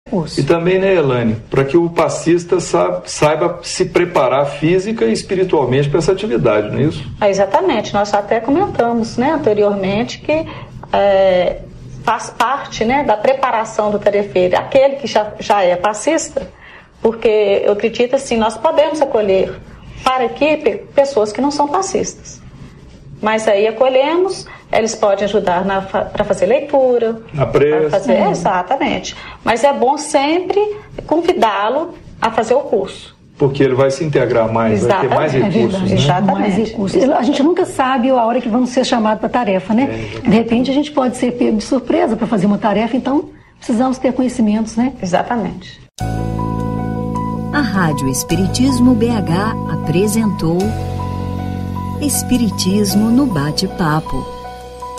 E também, né, Elaine, para que o passista saiba se preparar física e espiritualmente para essa atividade, não é isso? Exatamente, nós até comentamos, né, anteriormente que faz parte, né, da preparação do tarefeiro, aquele que já é passista, porque eu acredito assim, nós podemos acolher para a equipe pessoas que não são passistas. Mas aí acolhemos, eles podem ajudar para fazer leitura. Na prece. Exatamente. Mas é bom sempre convidá-lo a fazer o curso. Porque ele vai se integrar mais, vai ter mais recursos. Né? Exatamente. Mais recursos. A gente nunca sabe a hora que vamos ser chamados para a tarefa, né? De repente a gente pode ser pego de surpresa para fazer uma tarefa, então precisamos ter conhecimentos, né? Exatamente. A Rádio Espiritismo BH apresentou Espiritismo no Bate-Papo.